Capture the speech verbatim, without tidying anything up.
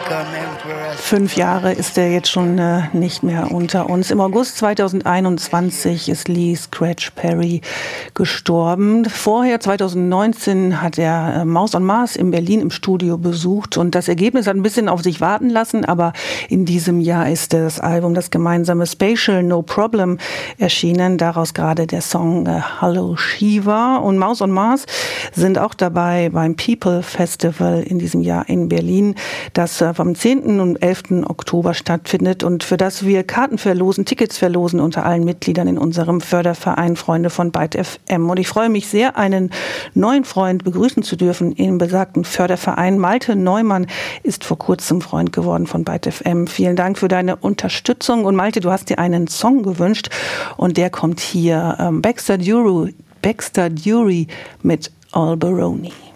Fünf Jahre ist er jetzt schon äh, nicht mehr unter uns. Im August zweitausendeinundzwanzig ist Lee Scratch Perry gestorben. Vorher, zweitausendneunzehn, hat er äh, Mouse on Mars in Berlin im Studio besucht. Und das Ergebnis hat ein bisschen auf sich warten lassen. Aber in diesem Jahr ist das Album, das gemeinsame Spatial No Problem, erschienen. Daraus gerade der Song äh, Hello Shiva. Und Mouse on Mars sind auch dabei beim People Festival in diesem Jahr in Berlin, das äh, vom zehnten und elften Oktober stattfindet und für das wir Karten verlosen, Tickets verlosen unter allen Mitgliedern in unserem Förderverein Freunde von Byte F M. Und ich freue mich sehr, einen neuen Freund begrüßen zu dürfen im besagten Förderverein. Malte Neumann ist vor kurzem Freund geworden von Byte F M. Vielen Dank für deine Unterstützung. Und Malte, du hast dir einen Song gewünscht und der kommt hier. Ähm, Baxter Dury, Baxter Dury mit Alberoni.